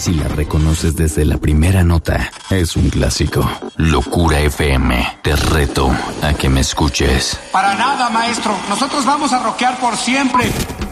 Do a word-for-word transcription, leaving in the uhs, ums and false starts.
Si la reconoces desde la primera nota, es un clásico. Locura F M, te reto a que me escuches. Para nada, maestro. Nosotros vamos a rockear por siempre.